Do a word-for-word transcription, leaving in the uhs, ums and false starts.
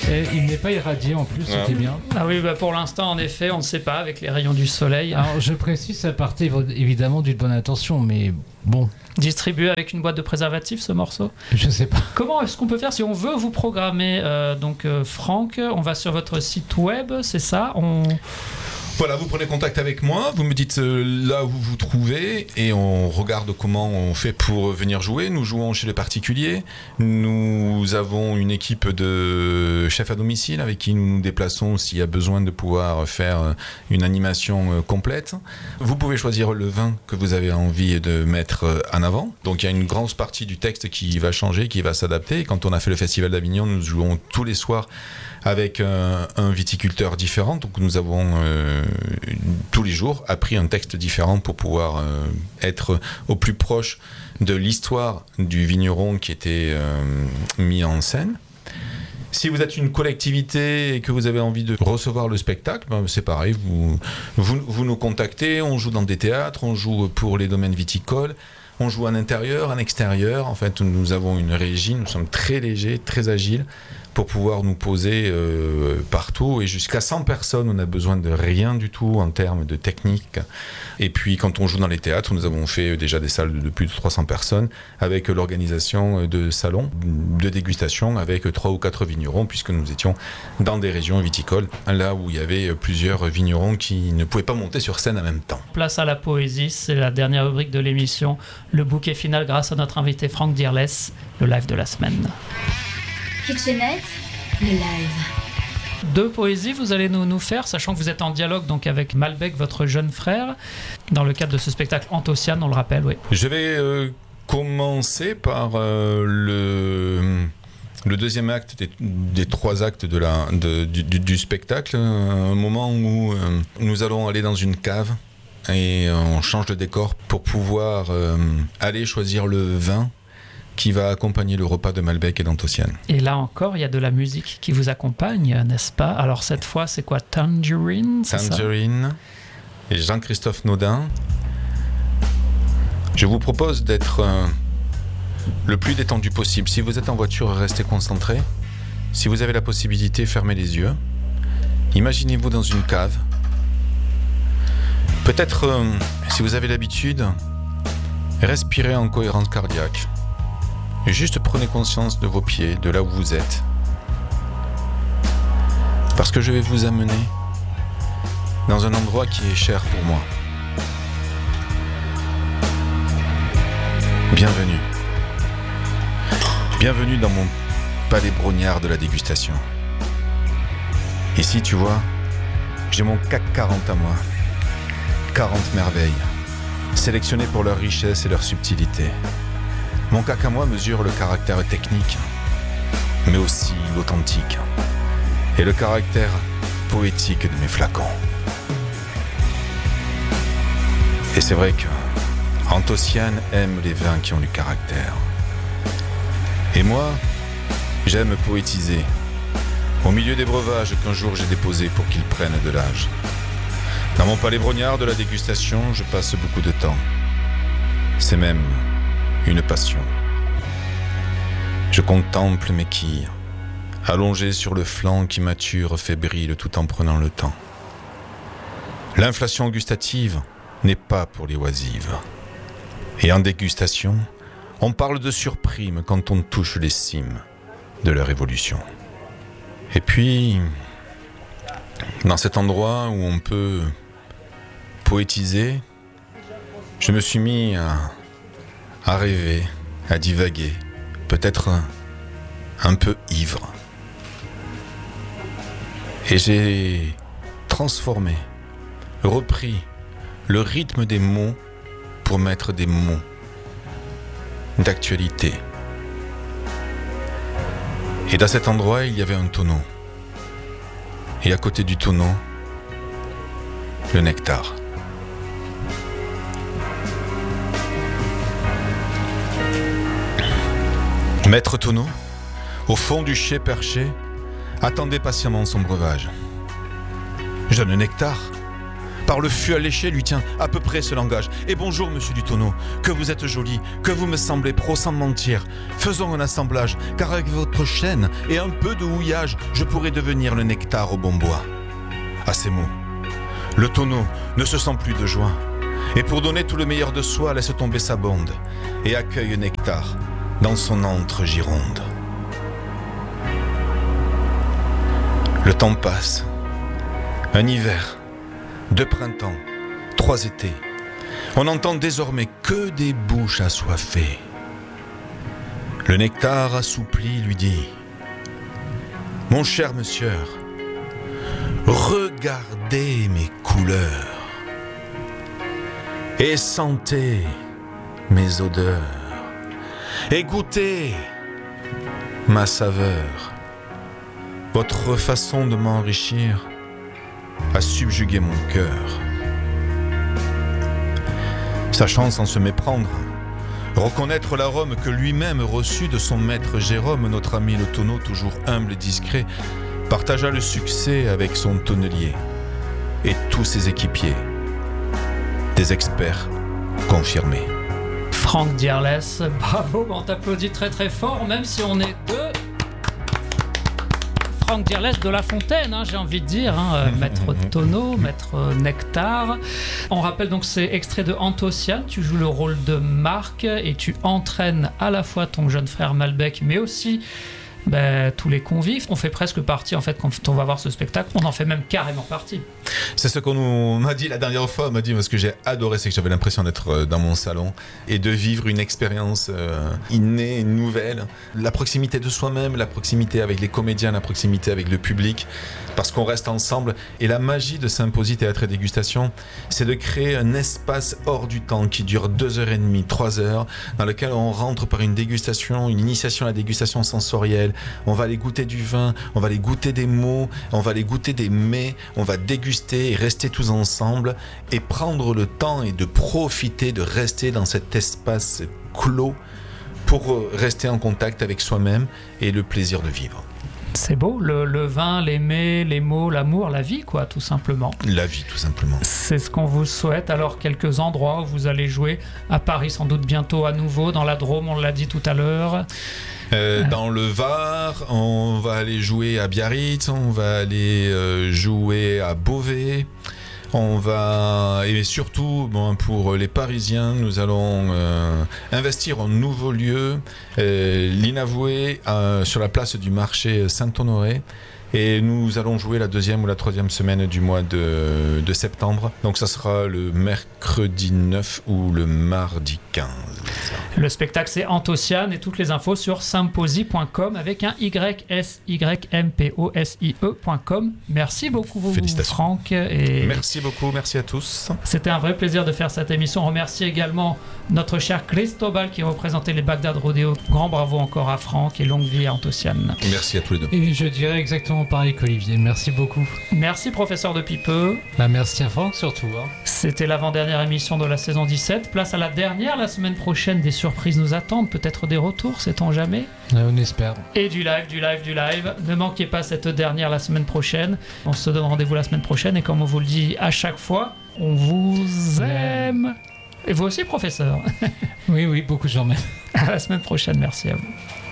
Et il n'est pas irradié en plus, Ouais. c'était bien. Ah oui, bah pour l'instant, en effet, on ne sait pas avec les rayons du soleil. Alors je précise, ça partait évidemment d'une bonne intention, mais bon, Distribué avec une boîte de préservatifs, ce morceau. je sais pas. Comment est-ce qu'on peut faire si on veut vous programmer euh, donc euh, Franck, on va sur votre site web, c'est ça on... Voilà, vous prenez contact avec moi, vous me dites euh, là où vous vous trouvez et on regarde comment on fait pour venir jouer. Nous jouons chez les particuliers. Nous avons une équipe de chefs à domicile avec qui nous nous déplaçons s'il y a besoin de pouvoir faire une animation euh, complète. Vous pouvez choisir le vin que vous avez envie de mettre euh, en avant. Donc il y a une grande partie du texte qui va changer, qui va s'adapter. Quand on a fait le Festival d'Avignon, nous jouons tous les soirs avec un, un viticulteur différent. Donc nous avons euh, tous les jours appris un texte différent pour pouvoir euh, être au plus proche de l'histoire du vigneron qui était euh, mis en scène. Si vous êtes une collectivité et que vous avez envie de recevoir le spectacle, ben c'est pareil, vous, vous, vous nous contactez, on joue dans des théâtres, on joue pour les domaines viticoles, on joue en intérieur, en extérieur. En fait, nous avons une régie, nous sommes très légers, très agiles pour pouvoir nous poser euh, partout. Et jusqu'à cent personnes, on n'a besoin de rien du tout en termes de technique. Et puis, quand on joue dans les théâtres, nous avons fait déjà des salles de plus de trois cents personnes avec l'organisation de salons de dégustation avec trois ou quatre vignerons, puisque nous étions dans des régions viticoles, là où il y avait plusieurs vignerons qui ne pouvaient pas monter sur scène en même temps. Place à la poésie, c'est la dernière rubrique de l'émission. Le bouquet final grâce à notre invité Franck Dearless, le live de la semaine. Kitchenette, le live. Deux poésies, vous allez nous, nous faire, sachant que vous êtes en dialogue donc avec Malbec, votre jeune frère, dans le cadre de ce spectacle Anthociane, on le rappelle, oui. Je vais euh, commencer par euh, le, le deuxième acte des, des trois actes de la, de, du, du, du spectacle, un moment où euh, nous allons aller dans une cave et on change de décor pour pouvoir euh, aller choisir le vin qui va accompagner le repas de Malbec et d'Anthociane. Et là encore, il y a de la musique qui vous accompagne, n'est-ce pas? Alors cette fois, c'est quoi? Tangerine, c'est ça? Tangerine et Jean-Christophe Naudin. Je vous propose d'être euh, le plus détendu possible. Si vous êtes en voiture, restez concentré. Si vous avez la possibilité, fermez les yeux. Imaginez-vous dans une cave. Peut-être, euh, si vous avez l'habitude, respirez en cohérence cardiaque. Juste prenez conscience de vos pieds, de là où vous êtes. Parce que je vais vous amener dans un endroit qui est cher pour moi. Bienvenue. Bienvenue dans mon palais brognard de la dégustation. Ici, tu vois, j'ai mon C A C quarante à moi. quarante merveilles, sélectionnées pour leur richesse et leur subtilité. Mon C A C à moi mesure le caractère technique, mais aussi l'authentique et le caractère poétique de mes flacons. Et c'est vrai que Anthociane aime les vins qui ont du caractère. Et moi, j'aime poétiser au milieu des breuvages qu'un jour j'ai déposés pour qu'ils prennent de l'âge. Dans mon palais brognard de la dégustation, je passe beaucoup de temps. C'est même une passion. Je contemple mes quilles, allongées sur le flanc qui mature fébrile tout en prenant le temps. L'inflation gustative n'est pas pour les oisives. Et en dégustation, on parle de surprime quand on touche les cimes de leur évolution. Et puis, dans cet endroit où on peut poétiser, je me suis mis à à rêver, à divaguer, peut-être un, un peu ivre. Et j'ai transformé, repris le rythme des mots pour mettre des mots d'actualité. Et dans cet endroit, il y avait un tonneau. Et à côté du tonneau, le nectar. Maître Tonneau, au fond du chai perché, attendait patiemment son breuvage. Jeune nectar, Par le fût alléché lui tient à peu près ce langage. Et bonjour, monsieur du tonneau, que vous êtes joli, que vous me semblez pro sans mentir. Faisons un assemblage, car avec votre chaîne et un peu de houillage, je pourrais devenir le nectar au bon bois. À ces mots, le tonneau ne se sent plus de joie. Et pour donner tout le meilleur de soi, laisse tomber sa bonde et accueille Nectar dans son antre gironde. Le temps passe. Un hiver, deux printemps, trois étés. On n'entend désormais que des bouches assoiffées. Le Nectar assoupli lui dit « Mon cher monsieur, regardez mes couleurs et sentez mes odeurs et goûtez ma saveur. Votre façon de m'enrichir a subjugué mon cœur. » Sachant sans se méprendre, reconnaître l'arôme que lui-même reçut de son maître Jérôme, notre ami le tonneau, toujours humble et discret, partagea le succès avec son tonnelier et tous ses équipiers, des experts confirmés. Franck Dierless, bravo, on t'applaudit très très fort, même si on est deux. Franck Dierless de La Fontaine, hein, j'ai envie de dire, hein, maître tonneau, maître nectar. On rappelle donc c'est extrait de Anthocyane, tu joues le rôle de Marc et tu entraînes à la fois ton jeune frère Malbec, mais aussi ben, tous les convives. On fait presque partie, en fait, quand on va voir ce spectacle, on en fait même carrément partie. C'est ce qu'on nous m'a dit la dernière fois, on m'a dit, ce que j'ai adoré, c'est que j'avais l'impression d'être dans mon salon et de vivre une expérience euh, innée, nouvelle. La proximité de soi-même, la proximité avec les comédiens, la proximité avec le public, parce qu'on reste ensemble. Et la magie de Symposie Théâtre et Dégustation, c'est de créer un espace hors du temps qui dure deux heures et demie, trois heures, dans lequel on rentre par une dégustation, une initiation à la dégustation sensorielle. On va aller goûter du vin, on va aller goûter des mots, on va aller goûter des mets, on va déguster et rester tous ensemble et prendre le temps et de profiter de rester dans cet espace clos pour rester en contact avec soi-même et le plaisir de vivre. C'est beau, le, le vin, les mets, les mots, l'amour, la vie, quoi, tout simplement. La vie, tout simplement. C'est ce qu'on vous souhaite. Alors, quelques endroits où vous allez jouer, à Paris sans doute bientôt à nouveau, dans la Drôme, on l'a dit tout à l'heure. Euh, dans le Var, on va aller jouer à Biarritz, on va aller euh, jouer à Beauvais. On va, et surtout, bon, pour les Parisiens, nous allons euh, investir en nouveau lieu, euh, l'Inavoué, euh, sur la place du marché Saint-Honoré. Et nous allons jouer la deuxième ou la troisième semaine du mois de, de septembre. Donc ça sera le mercredi neuf ou le mardi quinze. Le spectacle c'est Anthocyane et toutes les infos sur symposie point com avec un Y S Y M P O S I E point com. Merci beaucoup Franck. Et merci beaucoup, merci à tous. C'était un vrai plaisir de faire cette émission. On remercie également notre cher Cristobal qui représentait les Bagdad Rodeo. Grand bravo encore à Franck et longue vie à Anthocyane. Merci à tous les deux. Et je dirais exactement pareil qu'Olivier, merci beaucoup. Merci professeur de Pipeux. Bah, merci à Franck surtout. Hein. C'était l'avant-dernière émission de la saison dix-sept. Place à la dernière, la semaine prochaine, des surprises nous attendent, peut-être des retours, sait-on jamais. Ouais, on espère. Et du live, du live, du live. Ne manquez pas cette dernière la semaine prochaine. On se donne rendez-vous la semaine prochaine et comme on vous le dit à chaque fois, on vous aime. Et vous aussi professeur. Oui, oui, beaucoup de gens même. À la semaine prochaine, merci à vous.